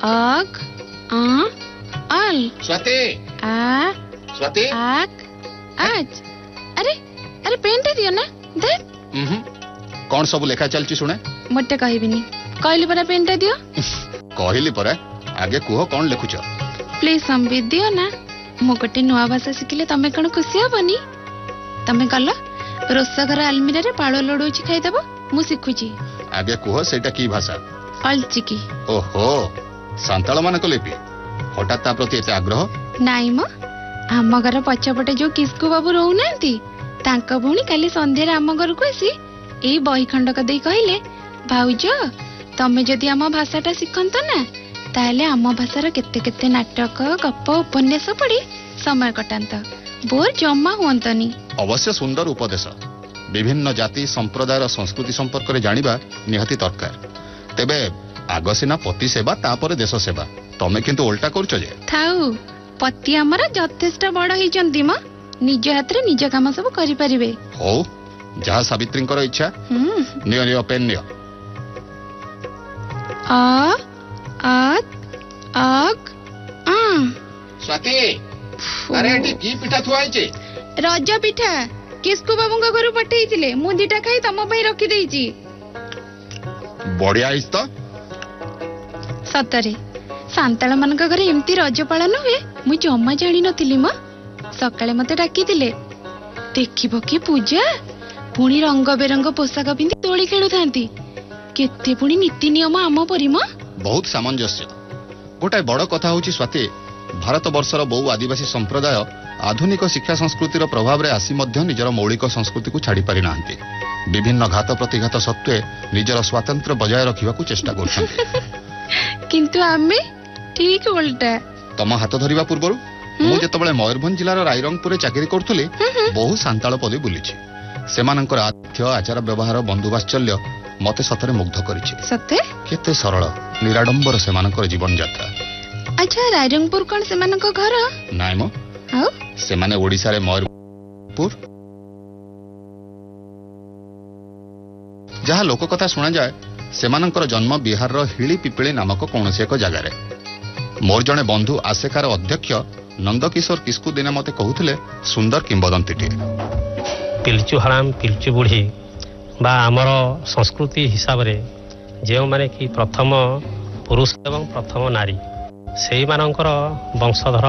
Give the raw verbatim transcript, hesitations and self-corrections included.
अग आ अल स्वाति आ स्वाति आक आज अरे अरे पेन टे दियो ना दे हम्म कौन सब लेखा चलची सुने मते कहबिनी कहली परा पेन टे दियो कहली परा आगे कुह कौन लिखुछ प्लीज संबित दियो ना मो गोटे नुआ भाषा शिखिले तमे कण खुशी हबनी तमे कल रोसघर आलमीरा रे पाळो लोडोची खाई देबो मु शिखुची आगे कुह सेटा की भाषा अलचिकी ओहो सांताळ मानक लिपि हठात ता प्रति एते आग्रह नाई म आम घर पछपटे जो किस्कु बाबू रहू नांती तांका भूणी काली संध्या रे आम घर को आसी एई बही खंडक देई कहिले भाउज तमे जदि आम भाषाटा शिखंत ना ताले आम भाषार केते केते नाटक गप उपन्यास पढ़ी समय कटांत बोर जमा हुअंतनी अवश्य सुंदर उपदेश विभिन्न जाति संप्रदायर संस्कृति संपर्क रे जानिबा निहति दरकार तेबे आग सिना पति सेवा तापर देश सेवा तमे किंतु उल्टा करछ जे थाउ पति हमर यथेष्ट बड़ हिचंती म निज हाथ रे निज काम सब करि परिबे हो जहा सावित्रींकर इच्छा हम नियो नियो पेन नियो आ आत आग आ स्वाति अरे एटी की पिठा थुआई छे रज पिठा किस्कु बाबूंगा घर पठेइतिले मु दिटा खाई तम पई रखि देइची बढ़िया इस तो सतरे सांताळ मानक घरे एमती रज पालन हुए मु जम्मा जानि नथिली म सकाळे मते डाकितिले देखिबो की पूजा पुणी रंग बेरंग पोशाक पिंधि दोली खेलु थांती केते पुणी नीति नियम आम परि म बहुत सामंजस्य गोटे बड़ कथा होची स्वाति भारत वर्षर बहु आदिवासी संप्रदाय आधुनिक शिक्षा संस्कृतिर प्रभाव रे आसी मध्य निजर मौलिक संस्कृति को छाड़ी पारि नाहंती विभिन्न घात प्रतिघात सत्वे निजर स्वातंत्र्य बजाय रखिबा को चेष्टा करछन्ती किंतु आमे ठीक उल्टा तम हाथ धरिबा पूर्वरु मु जेतबेले मयूरभंज जिल्लार रायरंगपुर चाकरी करथुली बहु सांताळ पदे बुलिछि सेमानकर आतिथ्य आचार व्यवहार बंधुवात्सल्य मते सतरे मुग्ध करिछि सते केते सरल निराडंबर सेमानकर जीवन यात्रा अच्छा रायरंगपुर कोन सेमानक घर नाय मो हाउ सेमाने ओडिसा रे मयूरपुर जहा लोक कथा सुना जाए सेमानकर जन्म बिहार रो हिली पिपिली नामक कोनसे एक जगह रे मोर जने बंधु आसेकार अध्यक्ष नंदकिशोर किस्कु दिने मते कहूथिले सुंदर किंबदंतीटी पिलचु हराम पिलचु बुढ़ी बा आमर संस्कृति हिसाब रे जे माने कि प्रथम पुरुष एवं प्रथम नारी सेई मानकर वंशधर